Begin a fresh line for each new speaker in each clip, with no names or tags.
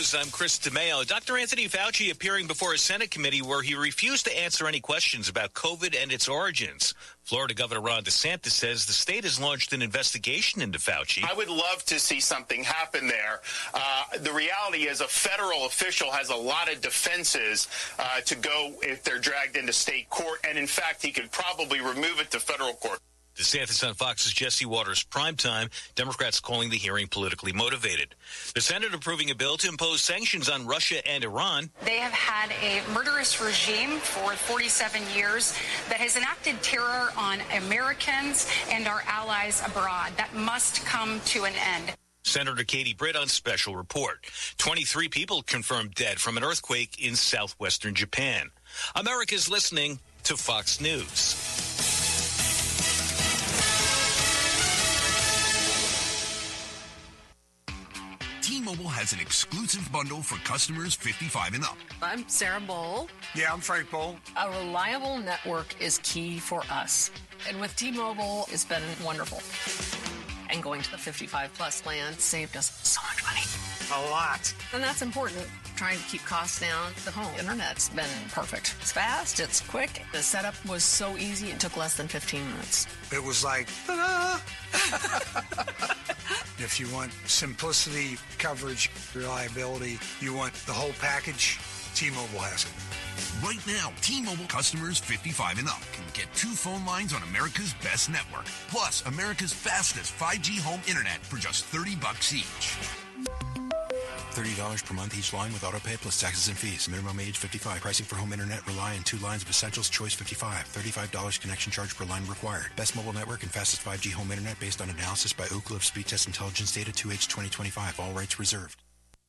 News. I'm Chris DeMeo. Dr. Anthony Fauci appearing before a Senate committee where he refused to answer any questions about COVID and its origins. Florida Governor Ron DeSantis says the state has launched an investigation into Fauci.
I would love to see something happen there. The reality is a federal official has a lot of defenses to go if they're dragged into state court. And in fact, he could probably remove it to federal court.
DeSantis on Fox's Jesse Waters Primetime. Democrats calling the hearing politically motivated. The Senate approving a bill to impose sanctions on Russia and Iran.
They have had a murderous regime for 47 years that has enacted terror on Americans and our allies abroad. That must come to an end.
Senator Katie Britt on Special Report. 23 people confirmed dead from an earthquake in southwestern Japan. America's listening to Fox News.
T-Mobile has an exclusive bundle for customers 55 and up.
I'm Sarah Bowl.
Yeah, I'm Frank Bowl.
A reliable network is key for us. And with T-Mobile, it's been wonderful. And going to the 55-plus plan saved us so much money.
A lot.
And that's important. Trying to keep costs down. The home internet's been perfect. It's fast, it's quick. The setup was so easy, it took less than 15 minutes.
It was like, ta-da! If you want simplicity, coverage, reliability, you want the whole package, T-Mobile has it.
Right now, T-Mobile customers 55 and up can get 2 phone lines on America's best network, plus America's fastest 5G home internet for just $30 each.
$30 per month each line with autopay plus taxes and fees. Minimum age 55. Pricing for home internet rely on 2 lines of Essentials Choice 55. $35 connection charge per line required. Best mobile network and fastest 5G home internet based on analysis by Ookla of Speed Test Intelligence Data 2H 2025. All rights reserved.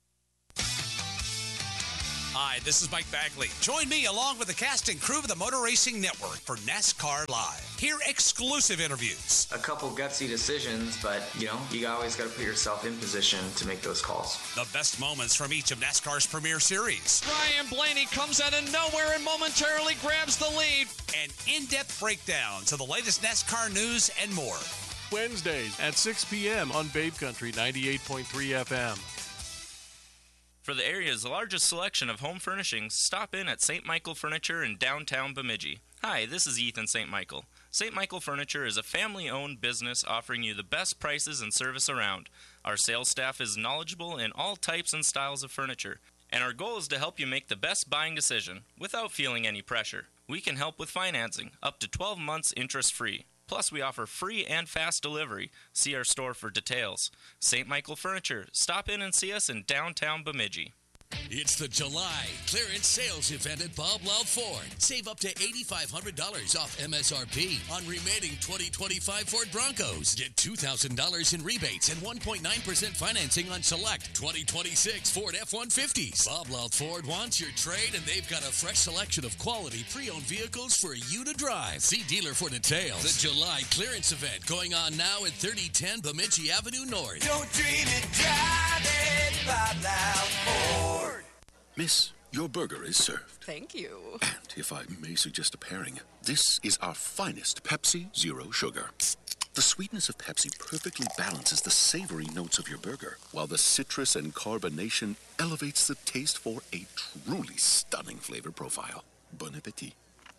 Hi, this is Mike Bagley. Join me along with the cast and crew of the Motor Racing Network for NASCAR Live. Hear exclusive interviews.
A couple gutsy decisions, but, you always got to put yourself in position to make those calls.
The best moments from each of NASCAR's premier series.
Ryan Blaney comes out of nowhere and momentarily grabs the lead.
And in-depth breakdowns of the latest NASCAR news and more.
Wednesdays at 6 p.m. on Babe Country 98.3 FM.
For the area's largest selection of home furnishings, stop in at St. Michael Furniture in downtown Bemidji. Hi, this is Ethan St. Michael. St. Michael Furniture is a family-owned business offering you the best prices and service around. Our sales staff is knowledgeable in all types and styles of furniture, and our goal is to help you make the best buying decision without feeling any pressure. We can help with financing, up to 12 months interest-free. Plus, we offer free and fast delivery. See our store for details. St. Michael Furniture. Stop in and see us in downtown Bemidji.
It's the July clearance sales event at Bob Loud Ford. Save up to $8,500 off MSRP on remaining 2025 Ford Broncos. Get $2,000 in rebates and 1.9% financing on select 2026 Ford F-150s. Bob Loud Ford wants your trade, and they've got a fresh selection of quality pre-owned vehicles for you to drive. See dealer for details. The July clearance event going on now at 3010 Bemidji Avenue North.
Don't dream it, drive it, Bob Loud Ford.
Miss, your burger is served.
Thank you.
And if I may suggest a pairing, this is our finest Pepsi Zero Sugar. The sweetness of Pepsi perfectly balances the savory notes of your burger, while the citrus and carbonation elevates the taste for a truly stunning flavor profile. Bon appetit.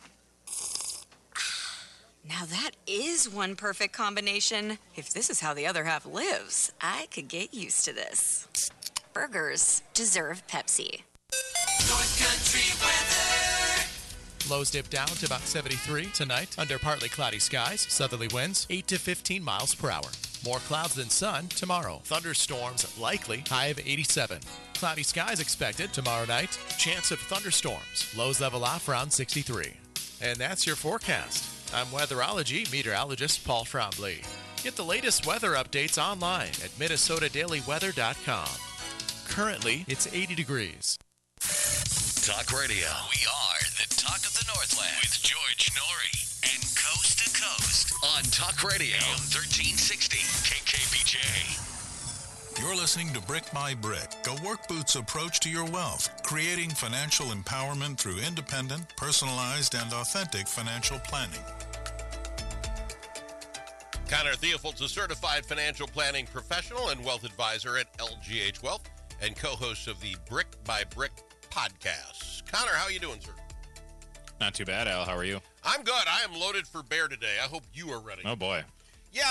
Now that is one perfect combination. If this is how the other half lives, I could get used to this. Burgers deserve Pepsi.
North Country weather.
Lows dip down to about 73 tonight under partly cloudy skies. Southerly winds 8 to 15 miles per hour. More clouds than sun tomorrow. Thunderstorms likely. High of 87. Cloudy skies expected tomorrow night. Chance of thunderstorms. Lows level off around 63. And that's your forecast. I'm weatherology meteorologist Paul Trombley. Get the latest weather updates online at MinnesotaDailyWeather.com. Currently, it's 80 degrees.
Talk Radio. We are the talk of the Northland with George Norrie and Coast to Coast on Talk Radio AM 1360 KKBJ.
You're listening to Brick by Brick, a work boots approach to your wealth, creating financial empowerment through independent, personalized, and authentic financial planning.
Connor Theophilt's a certified financial planning professional and wealth advisor at LGH Wealth. and co-host of the Brick by Brick podcast. Connor, how are you doing, sir?
Not too bad, Al. How are you?
I'm good. I am loaded for bear today. I hope you are ready.
Oh, boy.
Yeah,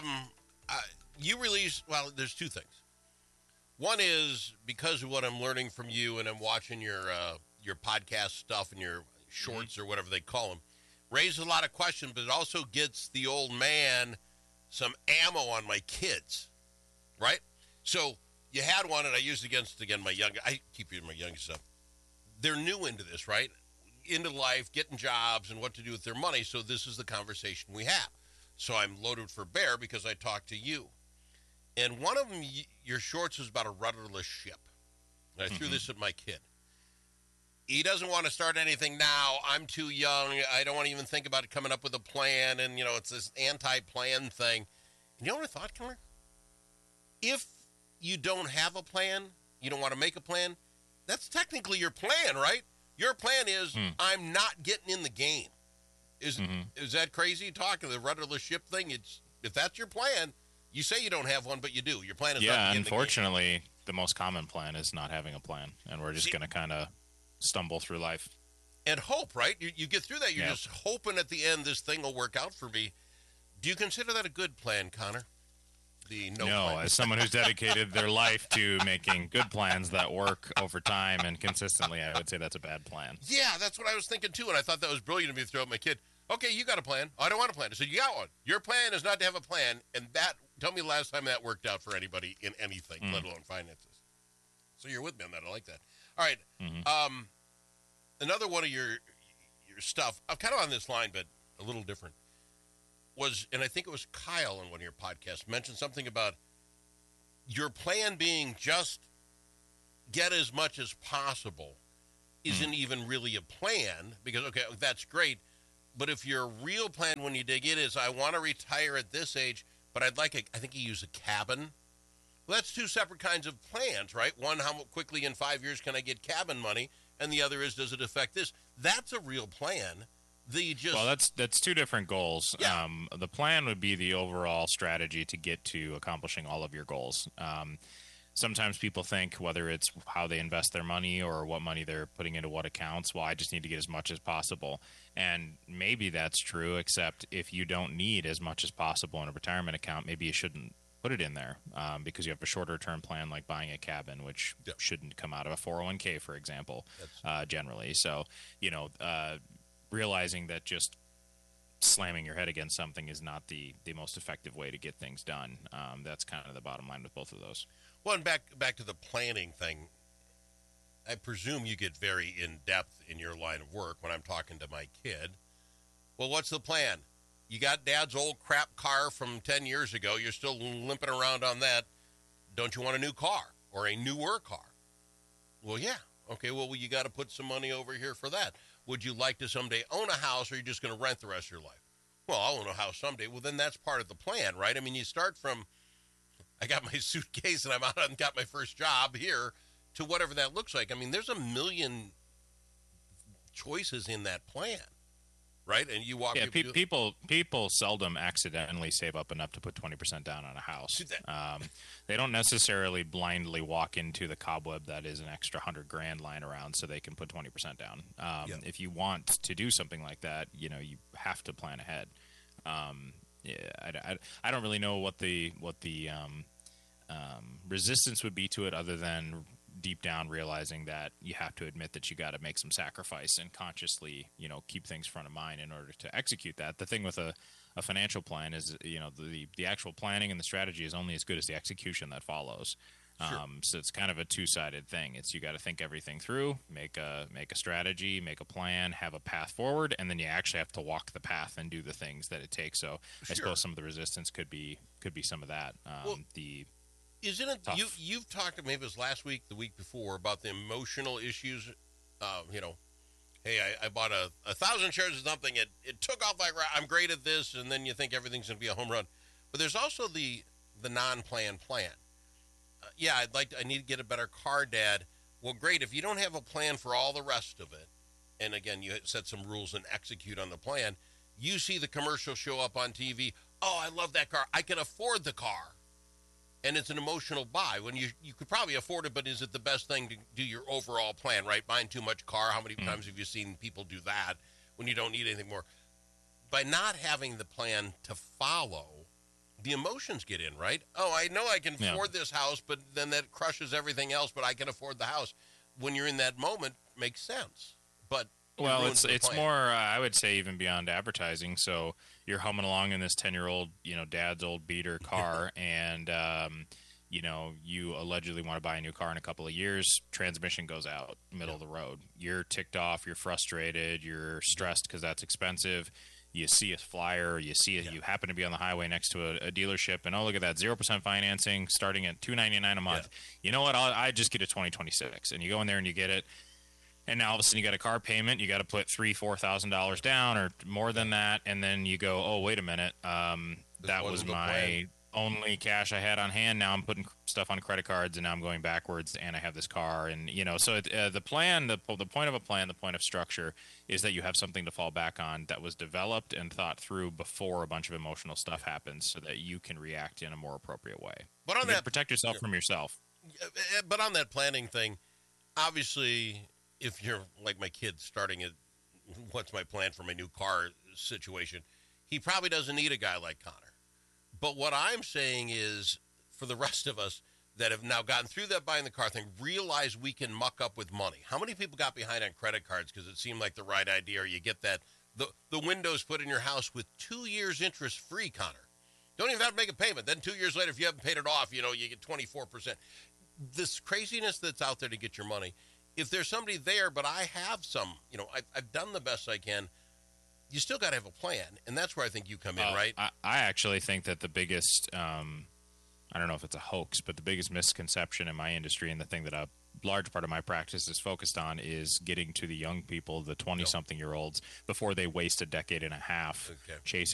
you released, well, there's two things. One is because of what I'm learning from you, and I'm watching your podcast stuff and your shorts or whatever they call them, raises a lot of questions, but it also gets the old man some ammo on my kids, right? So you had one, and I used it against, again, I keep using my youngest stuff. They're new into this, right? Into life, getting jobs, and what to do with their money, so this is the conversation we have. So I'm loaded for bear because I talked to you. And one of them, your shorts, is about a rudderless ship. And I threw this at my kid. He doesn't want to start anything now. I'm too young. I don't want to even think about coming up with a plan. And, it's this anti-plan thing. And you know what I thought, Connor? If you don't have a plan, you don't want to make a plan, that's technically your plan, right? Your plan is, I'm not getting in the game. Is that crazy talking the rudderless ship thing? If that's your plan, you say you don't have one, but you do. Your plan is not to get in the game.
Unfortunately, the most common plan is not having a plan, and we're just going to kind of stumble through life.
And hope, right? You get through that. You're just hoping at the end this thing will work out for me. Do you consider that a good plan, Connor?
No, as someone who's dedicated their life to making good plans that work over time and consistently, I would say that's a bad plan.
Yeah, that's what I was thinking too, and I thought that was brilliant of me to throw at my kid. Okay, you got a plan. I don't want a plan. I said, you got one. Your plan is not to have a plan, and tell me the last time that worked out for anybody in anything, let alone finances. So you're with me on that. I like that. All right. Another one of your stuff, I'm kind of on this line, but a little different, was, and I think it was Kyle in one of your podcasts, mentioned something about your plan being just get as much as possible isn't even really a plan, because, okay, that's great, but if your real plan when you dig in is, I want to retire at this age, but I think you use a cabin. Well, that's two separate kinds of plans, right? One, how quickly in 5 years can I get cabin money? And the other is, does it affect this? That's a real plan.
Well, that's two different goals.
Yeah.
The plan would be the overall strategy to get to accomplishing all of your goals. Sometimes people think, whether it's how they invest their money or what money they're putting into what accounts, well, I just need to get as much as possible. And maybe that's true, except if you don't need as much as possible in a retirement account, maybe you shouldn't put it in there, because you have a shorter term plan like buying a cabin, which shouldn't come out of a 401k, for example, generally. So, realizing that just slamming your head against something is not the most effective way to get things done. That's kind of the bottom line with both of those.
Well, and back to the planning thing, I presume you get very in-depth in your line of work when I'm talking to my kid. Well, what's the plan? You got Dad's old crap car from 10 years ago. You're still limping around on that. Don't you want a new car or a newer car? Well, yeah. Okay, well, you got to put some money over here for that. Would you like to someday own a house, or are you just going to rent the rest of your life? Well, I'll own a house someday. Well, then that's part of the plan, right? I mean, you start from, I got my suitcase and I'm out and got my first job here, to whatever that looks like. I mean, there's a million choices in that plan, right? And you walk.
Yeah, people seldom accidentally save up enough to put 20% down on a house. They don't necessarily blindly walk into the cobweb that is an extra $100,000 lying around so they can put 20% down. If you want to do something like that, you have to plan ahead. I don't really know what the resistance would be to it, other than deep down realizing that you have to admit that you got to make some sacrifice and consciously, keep things front of mind in order to execute that. The thing with a financial plan is, the actual planning and the strategy is only as good as the execution that follows. Sure. So it's kind of a two-sided thing. You got to think everything through, make a strategy, make a plan, have a path forward, and then you actually have to walk the path and do the things that it takes. So I suppose some of the resistance could be some of that.
Isn't it you've talked, maybe it was last week, the week before, about the emotional issues? Hey, I bought 1,000 shares of something. It took off like I'm great at this, and then you think everything's going to be a home run. But there's also the non-planned plan. I need to get a better car, Dad. Well, great. If you don't have a plan for all the rest of it, and again, you set some rules and execute on the plan, you see the commercial show up on TV. Oh, I love that car. I can afford the car. and it's an emotional buy when you could probably afford it, but is it the best thing to do your overall plan, right? Buying too much car, how many times have you seen people do that when you don't need anything more? By not having the plan to follow, the emotions get in, right? Oh, I know I can afford this house, but then that crushes everything else, but I can afford the house. When you're in that moment, makes sense. But
well, it's more, I would say, even beyond advertising. So you're humming along in this 10-year-old, dad's old beater car, and, you allegedly want to buy a new car in a couple of years. Transmission goes out, middle of the road. You're ticked off. You're frustrated. You're stressed because that's expensive. You see a flyer, you happen to be on the highway next to a dealership, and look at that, 0% financing starting at $299 a month. You know what? I just get a 2026, and you go in there and you get it, and now all of a sudden you got a car payment. You got to put $3,000-$4,000 down or more than that, and then you go, oh, wait a minute, that was my only cash I had on hand. Now I'm putting stuff on credit cards, and now I'm going backwards, and I have this car, and so the plan, the point of a plan, the point of structure is that you have something to fall back on that was developed and thought through before a bunch of emotional stuff happens, so that you can react in a more appropriate way.
But on that,
protect yourself from yourself.
But on that planning thing, obviously, if you're like my kid starting at what's my plan for my new car situation, he probably doesn't need a guy like Connor. But what I'm saying is, for the rest of us that have now gotten through that buying the car thing, realize we can muck up with money. How many people got behind on credit cards because it seemed like the right idea, or you get that the windows put in your house with 2 years interest free, Connor? Don't even have to make a payment. Then 2 years later, if you haven't paid it off, you get 24%. This craziness that's out there to get your money. If there's somebody there, but I have some, I've done the best I can, you still got to have a plan, and that's where I think you come in, right?
I actually think that the biggest, I don't know if it's a hoax, but the biggest misconception in my industry, and the thing that a large part of my practice is focused on, is getting to the young people, the 20-something-year-olds, before they waste a decade and a half chasing